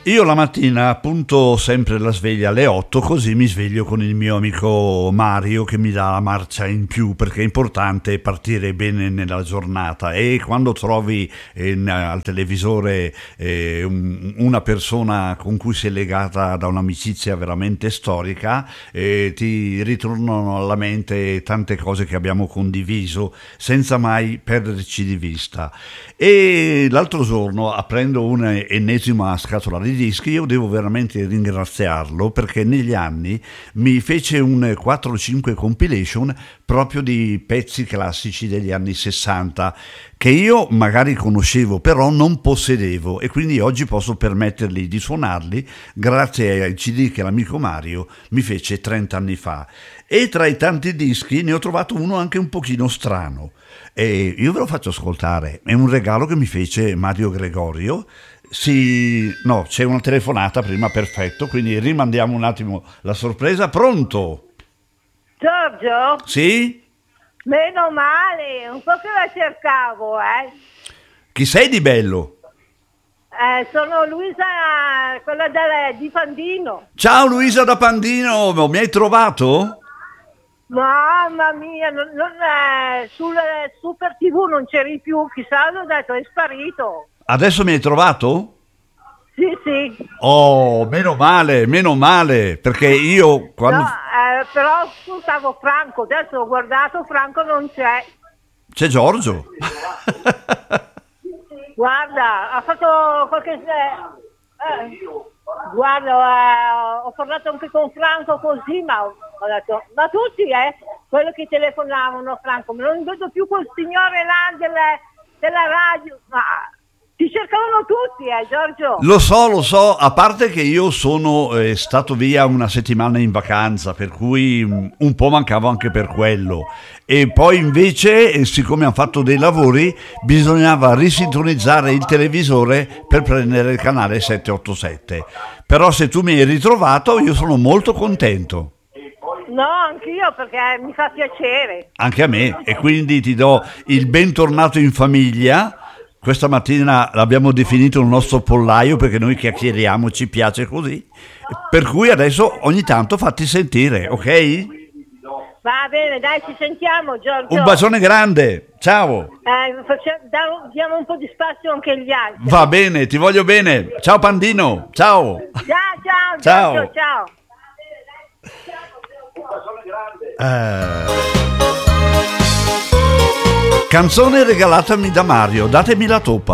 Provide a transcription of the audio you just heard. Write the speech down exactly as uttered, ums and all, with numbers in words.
Io la mattina appunto sempre la sveglia alle otto, così mi sveglio con il mio amico Mario che mi dà la marcia in più, perché è importante partire bene nella giornata, e quando trovi eh, al televisore eh, un, una persona con cui sei legata da un'amicizia veramente storica, eh, ti ritornano alla mente tante cose che abbiamo condiviso senza mai perderci di vista. E l'altro giorno, aprendo un'ennesima scatola di dischi, io devo veramente ringraziarlo, perché negli anni mi fece un quattro cinque compilation proprio di pezzi classici degli anni sessanta che io magari conoscevo però non possedevo, e quindi oggi posso permetterli di suonarli grazie ai C D che l'amico Mario mi fece trenta anni fa. E tra i tanti dischi ne ho trovato uno anche un pochino strano, e io ve lo faccio ascoltare. È un regalo che mi fece Mario Gregorio. Sì, no, c'è una telefonata prima, perfetto, quindi rimandiamo un attimo la sorpresa. Pronto? Giorgio? Sì? Meno male, un po' che la cercavo, eh. Chi sei di bello? Eh, sono Luisa, quella del, di Pandino. Ciao Luisa da Pandino, mi hai trovato? Mamma mia, non, non, eh, sul Super tivù non c'eri più, chissà, l'ho detto, è sparito. Adesso mi hai trovato? Sì, sì. Oh, meno male, meno male, perché io quando... No, eh, però ascoltavo Franco, adesso ho guardato, Franco non c'è. C'è Giorgio. Guarda, ha fatto qualche... Eh, guarda, eh, ho parlato anche con Franco così, ma ho detto, ma tutti, eh, quello che telefonavano, Franco, ma non vedo più quel signore là delle, della radio, ma... Ti cercavano tutti, eh, Giorgio? Lo so, lo so, a parte che io sono eh, stato via una settimana in vacanza, per cui mh, un po' mancavo anche per quello. E poi invece, eh, siccome hanno fatto dei lavori, bisognava risintonizzare il televisore per prendere il canale settecentoottantasette. Però se tu mi hai ritrovato, io sono molto contento. No, anch'io, perché mi fa piacere. Anche a me, e quindi ti do il bentornato in famiglia. Questa mattina l'abbiamo definito il nostro pollaio, perché noi chiacchieriamo, ci piace così. Per cui adesso ogni tanto fatti sentire, ok? Va bene, dai, ci sentiamo, Giorgio. Un bacione grande, ciao. Eh, facciamo, diamo un po' di spazio anche agli altri. Va bene, ti voglio bene. Ciao Pandino, ciao. Ciao, ciao, Giorgio, ciao. ciao. Eh... Canzone regalatami da Mario, datemi la toppa.